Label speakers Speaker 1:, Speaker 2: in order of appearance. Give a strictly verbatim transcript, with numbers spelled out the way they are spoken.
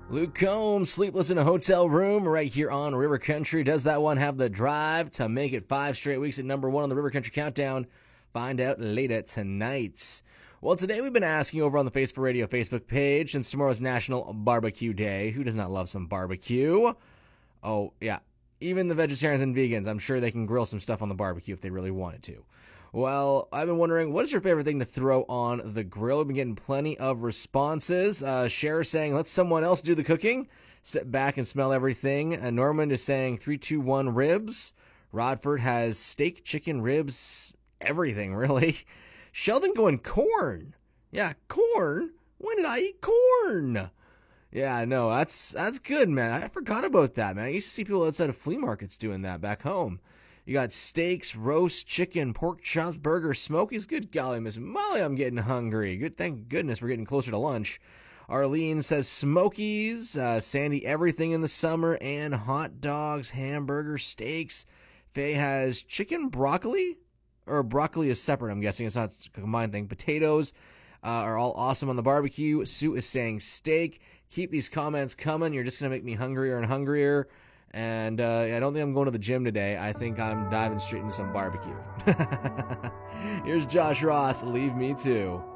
Speaker 1: Luke Combs, sleepless in a hotel room right here on River Country. Does that one have the drive to make it five straight weeks at number one on the River Country Countdown? Find out later tonight. Well, today we've been asking over on the Face for Radio Facebook page, since tomorrow's National Barbecue Day. Who does not love some barbecue? Oh, yeah. Even the vegetarians and vegans, I'm sure they can grill some stuff on the barbecue if they really wanted to. Well, I've been wondering, what is your favorite thing to throw on the grill? We've been getting plenty of responses. Uh, Cher saying, let someone else do the cooking. Sit back and smell everything. Uh, Norman is saying three two one ribs. Rodford has steak, chicken, ribs, everything, really. Sheldon going corn. Yeah, corn? When did I eat corn? Yeah, no, that's that's good, man. I forgot about that, man. I used to see people outside of flea markets doing that back home. You got steaks, roast chicken, pork chops, burgers, smokies. Good golly, Miss Molly, I'm getting hungry. Good, thank goodness we're getting closer to lunch. Arlene says smokies. Uh, Sandy, everything in the summer, and hot dogs, hamburgers, steaks. Faye has chicken broccoli, or broccoli is separate, I'm guessing. It's not a combined thing. Potatoes uh, are all awesome on the barbecue. Sue is saying steak. Keep these comments coming. You're just going to make me hungrier and hungrier. And uh, I don't think I'm going to the gym today. I think I'm diving straight into some barbecue. Here's Josh Ross, Leave Me Too.